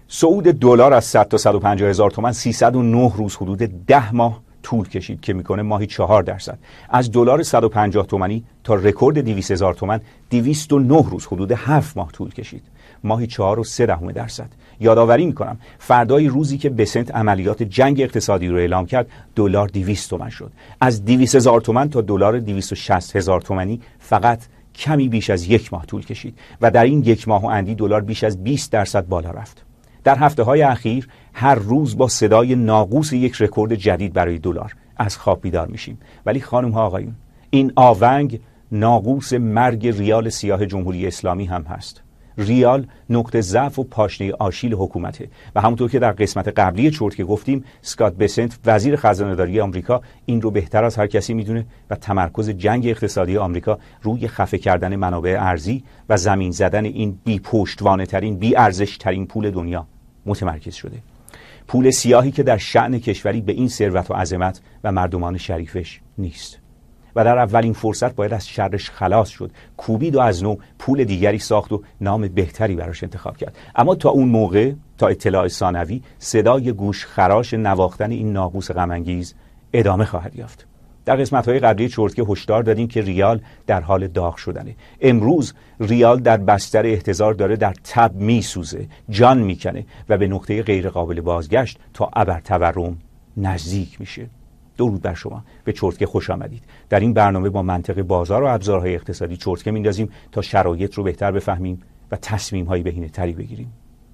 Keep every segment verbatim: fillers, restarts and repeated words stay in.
صعود دلار از صد تا صد و پنجاه هزار تومان سیصد و نه روز حدود ده ماه طول کشید که میکنه ماهی چهار درصد. از دلار صد و پنجاه تومانی تا رکورد دویست هزار تومان دویست و نه روز حدود هفت ماه طول کشید، ماهی چهار و سه دهم درصد. یادآوری میکنم فردای روزی که بسنت عملیات جنگ اقتصادی رو اعلام کرد دلار دویست تومان شد. از دویست هزار تومان تا دلار دویست و شصت هزار تومانی فقط کمی بیش از یک ماه طول کشید و در این یک ماه و اندی دلار بیش از بیست درصد بالا رفت. در هفته های اخیر هر روز با صدای ناقوس یک رکورد جدید برای دلار از خواب بیدار میشیم. ولی خانم ها آقایون، این آونگ ناقوس مرگ ریال سیاه جمهوری اسلامی هم هست. ریال نقطه ضعف و پاشنه آشیل حکومته و همونطور که در قسمت قبلی چرت که گفتیم، اسکات بسنت وزیر خزانه‌داری آمریکا این رو بهتر از هر کسی میدونه و تمرکز جنگ اقتصادی آمریکا روی خفه کردن منابع ارزی و زمین زدن این بی پشتوانه ترین، بی ارزش ترین پول دنیا متمرکز شده. پول سیاهی که در شأن کشوری به این ثروت و عظمت و مردمان شریفش نیست و در اولین فرصت باید از شرش خلاص شد، کوبید و از نو پول دیگری ساخت و نام بهتری براش انتخاب کرد. اما تا اون موقع، تا اطلاع ثانوی، صدای گوش خراش نواختن این ناقوس غم‌انگیز ادامه خواهد یافت. در قسمت‌های قبلی چرتکه هشدار دادیم که ریال در حال داغ شدنه. امروز ریال در بستر احتضار داره در تب میسوزه، جان میکنه و به نقطه غیر قابل بازگشت تا ابر تورم نزدیک میشه. درود بر شما، به چرتکه خوش آمدید. در این برنامه با منطق بازار و ابزارهای اقتصادی چرتکه میندازیم تا شرایط رو بهتر بفهمیم و تصمیم‌های بهینه‌تری بگیریم.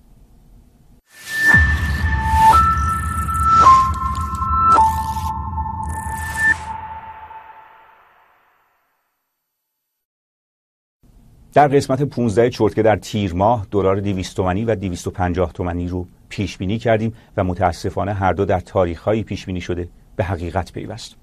در قسمت پانزده چرتکه در تیر ماه دلار دویست تومانی و دویست و پنجاه تومانی رو پیش بینی کردیم و متاسفانه هر دو در تاریخ‌هایی پیش بینی شده به حقیقت پیوست.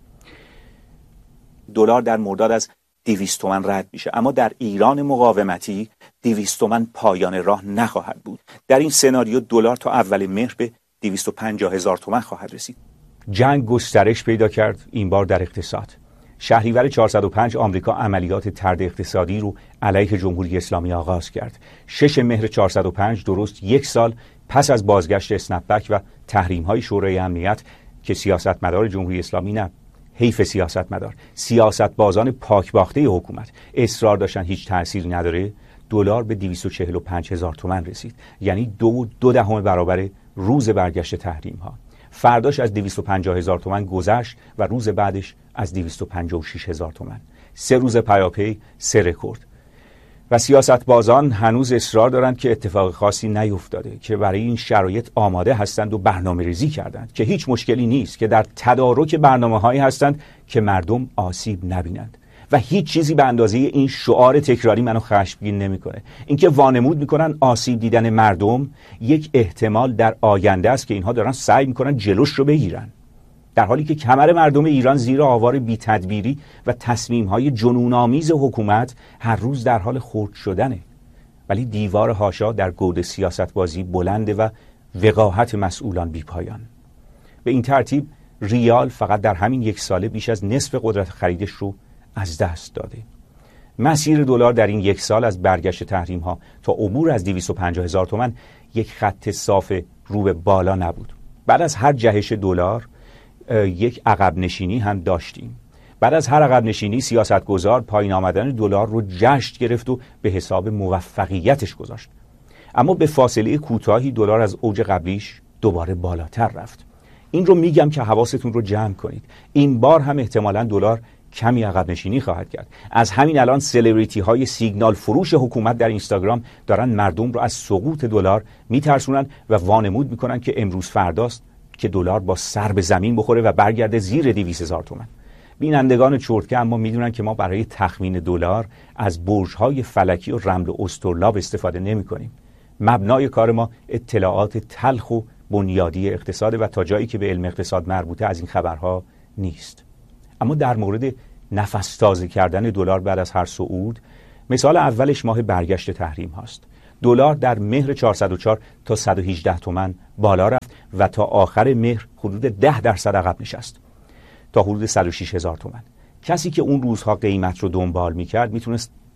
دلار در مرداد از دویست تومان رد میشه، اما در ایران مقاومتی دویست تومان پایان راه نخواهد بود. در این سناریو دلار تا اول مهر به دویست و پنجاه هزار تومان خواهد رسید. جنگ گسترش پیدا کرد، این بار در اقتصاد. شهریور چهارصد و پنج آمریکا عملیات طرد اقتصادی رو علیه جمهوری اسلامی آغاز کرد. شش مهر چهارصد و پنج، درست یک سال پس از بازگشت اسنپ بک و تحریم‌های شورای امنیت که سیاستمدار جمهوری اسلامی نه، حیف سیاستمدار، سیاست بازان پاکباخته حکومت اصرار داشتن هیچ تأثیری نداره، دلار به دویست و چهل و پنج هزار تومان رسید، یعنی دو دو دهم برابر روز برگشت تحریم ها. فرداش از دویست و پنجاه هزار تومان گذشت و روز بعدش از دویست و پنجاه و شش هزار تومان. سه روز پیاپی سه رکورد. و سیاست بازان هنوز اصرار دارند که اتفاق خاصی نیفتاده، که برای این شرایط آماده هستند و برنامه ریزی کردند، که هیچ مشکلی نیست، که در تدارک برنامه هایی هستند که مردم آسیب نبینند و هیچ چیزی به اندازه این شعار تکراری منو خشمگین نمیکنه. اینکه وانمود میکنن آسیب دیدن مردم یک احتمال در آینده است که اینها دارن سعی میکنن جلوش رو بگیرن، در حالی که کمر مردم ایران زیر آوار بی تدبیری و تصمیم‌های جنون‌آمیز حکومت هر روز در حال خرد شدنه. ولی دیوار حاشا در گود سیاست بازی بلنده و وقاحت مسئولان بی پایان. به این ترتیب ریال فقط در همین یک ساله بیش از نصف قدرت خریدش رو از دست داده. مسیر دلار در این یک سال از برگشت تحریم‌ها تا عبور از دویست و پنجاه هزار تومان یک خط صاف رو به بالا نبود. بعد از هر جهش دلار یک عقب نشینی هم داشتیم. بعد از هر عقب نشینی سیاستگزار پایین آمدن دلار رو جشن گرفت و به حساب موفقیتش گذاشت. اما به فاصله کوتاهی دلار از اوج قبلیش دوباره بالاتر رفت. این رو میگم که حواستون رو جمع کنید. این بار هم احتمالاً دلار کمی عقب نشینی خواهد کرد. از همین الان سلبریتی های سیگنال فروش حکومت در اینستاگرام دارن مردم رو از سقوط دلار میترسونن و وانمود میکنن که امروز فرداست که دلار با سر به زمین بخوره و برگرده زیر دویست هزار تومان. بینندگان چرتکه اما میدونن که ما برای تخمین دلار از برج‌های فلکی و رمل و استرلاب استفاده نمی‌کنیم. مبنای کار ما اطلاعات تلخ و بنیادی اقتصاد و تا جایی که به علم اقتصاد مربوطه از این خبرها نیست. اما در مورد نفس تازه کردن دلار بعد از هر صعود، مثال اولش ماه برگشت تحریم هاست. دلار در مهر چهارصد و چهار تا صد و هجده تومان بالا رفت و تا آخر مهر حدود ده درصد عقب نشست تا حدود صد و شش هزار تومان. کسی که اون روزها قیمت رو دنبال میکرد میتونست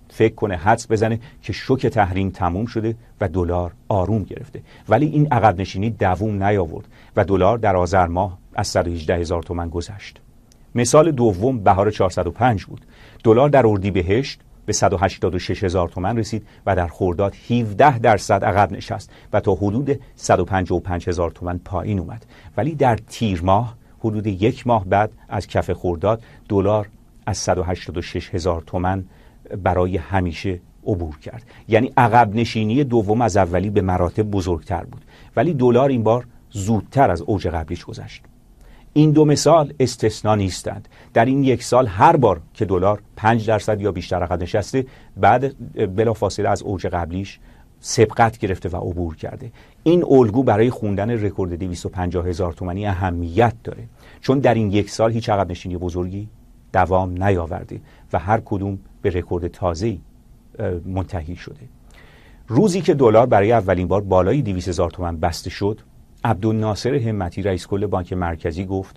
فکر کنه، حدس بزنه که شوک تحریم تموم شده و دلار آروم گرفته. ولی این عقب نشینی دوام نیاورد و دلار در آذر ماه از صد و هجده هزار تومان گذشت. مثال دوم بهار چهارصد و پنج بود. دلار در اردیبهشت به صد و هشتاد و شش هزار تومان رسید و در خرداد هفده درصد عقب نشست و تا حدود صد و پنجاه و پنج هزار تومان پایین اومد. ولی در تیر ماه حدود یک ماه بعد از کف خرداد دلار از صد و هشتاد و شش هزار تومان برای همیشه عبور کرد. یعنی عقب نشینی دوم از اولی به مراتب بزرگتر بود، ولی دلار این بار زودتر از اوج قبلیش گذشت. این دو مثال استثنا نیستند. در این یک سال هر بار که دلار پنج درصد یا بیشتر عقب نشسته، بعد بلافاصله از اوج قبلیش سبقت گرفته و عبور کرده. این الگو برای خوندن رکورد دویست و پنجاه هزار تومانی اهمیت داره، چون در این یک سال هیچ عقب نشینی بزرگی دوام نیاورده و هر کدوم به رکورد تازه‌ای منتهی شده. روزی که دلار برای اولین بار بالای دویست هزار تومان بسته شد، عبدالناصر همتی رئیس کل بانک مرکزی گفت: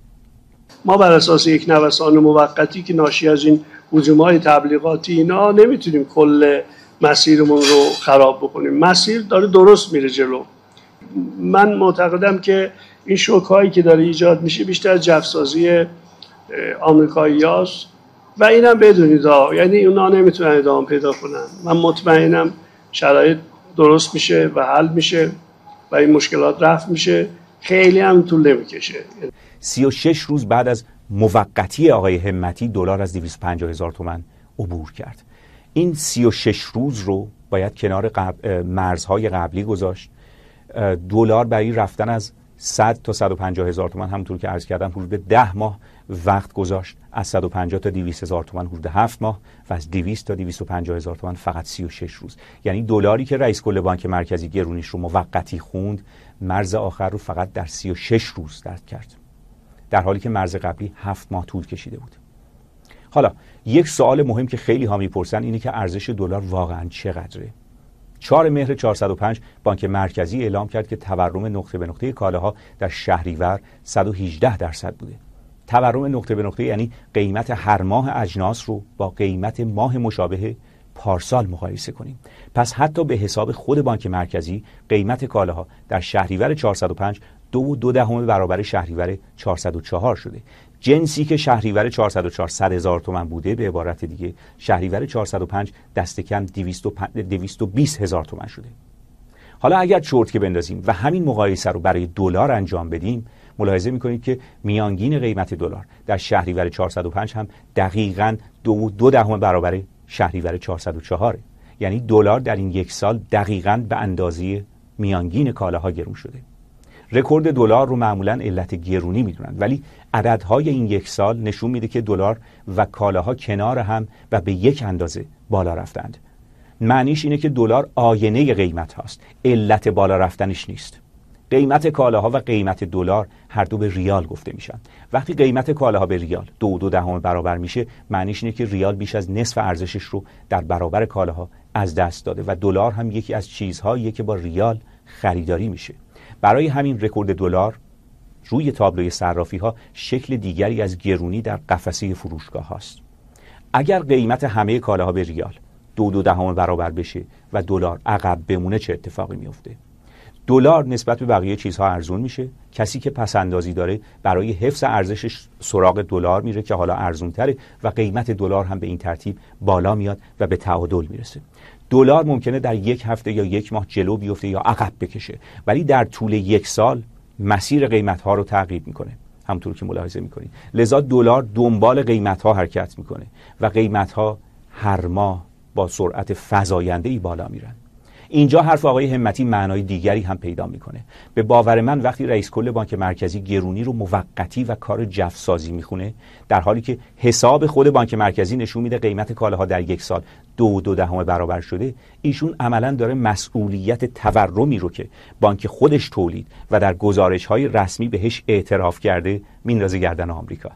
ما بر اساس یک نوسان موقتی که ناشی از این هجوم‌های تبلیغاتی اینا نمیتونیم کل مسیرمون رو خراب بکنیم. مسیر داره درست میره جلو. من معتقدم که این شوک‌هایی که داره ایجاد میشه بیشتر جفسازی آمریکایی‌هاست و اینم بدونید ها، یعنی اونا نمیتونن ادامه پیدا کنن. من مطمئنم شرایط درست میشه و حل میشه و این مشکلات رفع میشه، خیلی هم طول نمیکشه. سی و شش روز بعد از موقتی آقای همتی دلار از دویست و پنجاه هزار تومان عبور کرد. این سی و شش روز رو باید کنار قبل مرزهای قبلی گذاشت. دلار برای رفتن از صد تا صد و پنجاه هزار تومان همونطور که عرض کردم حدود ده ماه وقت گذاشت، از صد و پنجاه تا دویست هزار تومان حدود هفت ماه و از دویست تا دویست و پنجاه هزار تومان فقط سی و شش روز. یعنی دلاری که رئیس کل بانک مرکزی گرونیش رو موقتی خوند، مرز آخر رو فقط در سی و شش روز درک کرد، در حالی که مرز قبلی هفت ماه طول کشیده بود. حالا یک سوال مهم که خیلی ها میپرسن اینه که ارزش دلار واقعا چقدره؟ چهار مهر چهارصد و پنج بانک مرکزی اعلام کرد که تورم نقطه به نقطه کالاها در شهریور صد و هجده درصد بوده. تورم نقطه به نقطه یعنی قیمت هر ماه اجناس رو با قیمت ماه مشابه پارسال مقایسه کنیم. پس حتی به حساب خود بانک مرکزی قیمت کالاها در شهریور چهارصد و پنج دو و دو دهم برابر شهریور چهارصد و چهار شده. جنسی که شهریور چهارصد و چهار صد هزار تومان بوده، به عبارت دیگه شهریور چهارصد و پنج دست کم دویست و بیست هزار تومان شده. حالا اگر چرت که بندازیم و همین مقایسه رو برای دلار انجام بدیم، ملاحظه میکنید که میانگین قیمت دلار در شهریور چهارصد و پنج هم دقیقاً دو و دو دهم برابر شهریور چهارصد و چهار. یعنی دلار در این یک سال دقیقاً به اندازه میانگین کالاها گرون شده. رکورد دلار رو معمولاً علت گرونی میدونن، ولی عددهای این یک سال نشون میده که دلار و کالاها کنار هم و به یک اندازه بالا رفتند. معنیش اینه که دلار آینه قیمت هاست، علت بالا رفتنش نیست. قیمت کالاها و قیمت دلار هر دو به ریال گفته میشن. وقتی قیمت کالاها به ریال دو و دو دهم برابر میشه، معنیش اینه که ریال بیش از نصف ارزشش رو در برابر کالاها از دست داده و دلار هم یکی از چیزهاییه که با ریال خریداری میشه. برای همین رکورد دلار روی تابلوی صرافی ها شکل دیگری از گرونی در قفسه فروشگاه هاست. اگر قیمت همه کالاها به ریال دو دو دهم برابر بشه و دلار عقب بمونه، چه اتفاقی میفته؟ دلار نسبت به بقیه چیزها ارزون میشه. کسی که پس اندازی داره برای حفظ ارزشش سراغ دلار میره که حالا ارزون تره و قیمت دلار هم به این ترتیب بالا میاد و به تعادل میرسه. دلار ممکنه در یک هفته یا یک ماه جلو بیفته یا عقب بکشه، ولی در طول یک سال مسیر قیمت ها رو تعقیب میکنه، همونطور که ملاحظه میکنید. لذا دلار دنبال قیمت ها حرکت میکنه و قیمت ها هر ماه با سرعت فزاینده‌ای بالا میرن. اینجا حرف آقای همتی معنای دیگری هم پیدا میکنه. به باور من وقتی رئیس کل بانک مرکزی گرونی رو موقتی و کار جفسازی میخونه، در حالی که حساب خود بانک مرکزی نشون میده قیمت کالاها در یک سال دو و دو دهم برابر شده، ایشون عملا داره مسئولیت تورمی رو که بانک خودش تولید و در گزارش‌های رسمی بهش اعتراف کرده میندازه گردن آمریکا.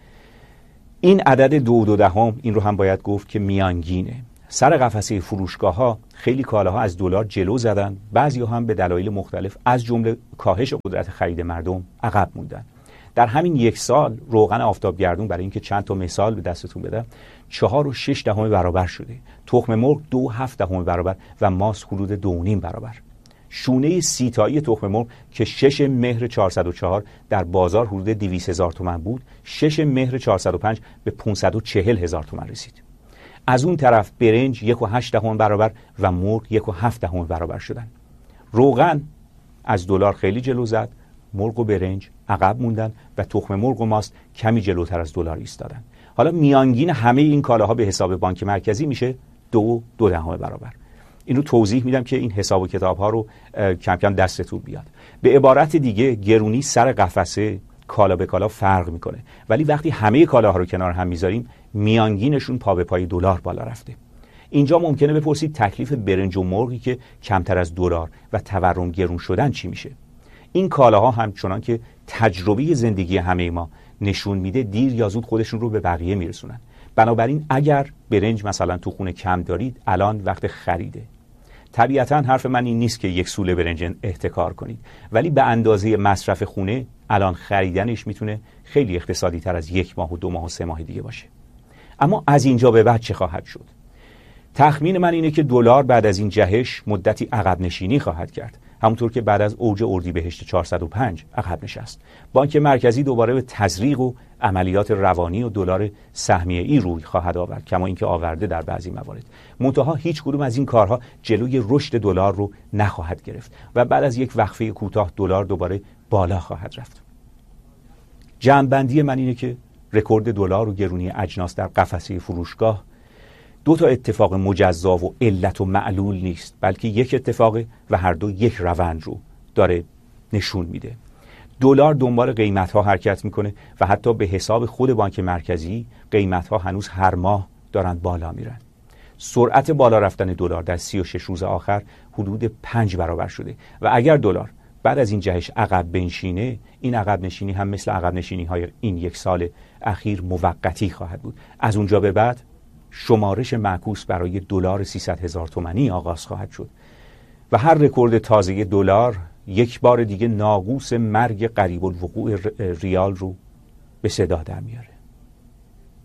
این عدد دو و دو دهم، این رو هم باید گفت که میانگینه. سر قفسه فروشگاه ها خیلی کالاها از دلار جلو زدن، بعضی ها هم به دلایل مختلف از جمله کاهش قدرت خرید مردم عقب موندن. در همین یک سال روغن آفتابگردون، برای اینکه چند تا مثال به دستتون بدم، چهار و شش دهم برابر شده. تخم مرغ دو و هفت دهم برابر و ماست حدود دو و نیم برابر. شونه سی تایی تخم مرغ که شش مهر چهارصد و چهار در بازار حدود دویست هزار تومان بود، شش مهر چهارصد و پنج به پانصد و چهل هزار تومان رسید. از اون طرف برنج یک و هشت دهم برابر و مرغ یک و هفت دهم برابر شدن. روغن از دلار خیلی جلو زد، مرغ و برنج عقب موندن و تخم مرغ و ماست کمی جلوتر از دلار ایستادن. حالا میانگین همه این کالاها به حساب بانک مرکزی میشه دو دو دهم برابر. اینو توضیح میدم که این حساب و کتاب ها رو کم کم دستتون بیاد. به عبارت دیگه گرونی سر قفسه کالا به کالا فرق میکنه، ولی وقتی همه کالاها رو کنار هم میذاریم میانگینشون پا به پای دلار بالا رفته. اینجا ممکنه بپرسید تکلیف برنج و مرغی که کمتر از دلار و تورم گرون شدن چی میشه؟ این کالاها همچنان که تجربه زندگی همه ما نشون میده دیر یا زود خودشون رو به بقیه میرسونن. بنابراین اگر برنج مثلا تو خونه کم دارید، الان وقت خریده. طبیعتا حرف من این نیست که یک سوله برنج احتکار کنید، ولی به اندازه مصرف خونه الان خریدنش میتونه خیلی اقتصادی تر از یک ماه و دو ماه و سه ماه دیگه باشه. اما از اینجا به بعد چه خواهد شد؟ تخمین من اینه که دلار بعد از این جهش مدتی عقب نشینی خواهد کرد، همونطور که بعد از اوج اردیبهشت چهارصد و پنج عقب نشست. بانک مرکزی دوباره به تزریق و عملیات روانی و دلار سهمیه‌ای روی خواهد آورد، کما اینکه آورده در بعضی موارد. منتها هیچ کدوم از این کارها جلوی رشد دلار رو نخواهد گرفت و بعد از یک وقفه کوتاه دلار دوباره بالا خواهد رفت. جمع‌بندی من اینه که رکورد دلار و گرونی اجناس در قفسه فروشگاه دو تا اتفاق مجزا و علت و معلول نیست، بلکه یک اتفاقه و هر دو یک روند رو داره نشون میده. دلار دنبال قیمت‌ها حرکت میکنه و حتی به حساب خود بانک مرکزی قیمت‌ها هنوز هر ماه دارن بالا میرن. سرعت بالا رفتن دلار در سی و شش روز آخر حدود پنج برابر شده و اگر دلار بعد از این جهش عقب بنشینه، این عقب نشینی هم مثل عقب نشینی‌های این یک سال اخیر موقتی خواهد بود. از اونجا به بعد شمارش معکوس برای دلار سیصد هزار تومانی آغاز خواهد شد و هر رکورد تازه دلار یک بار دیگه ناقوس مرگ قریب الوقوع ریال رو به صدا در میاره.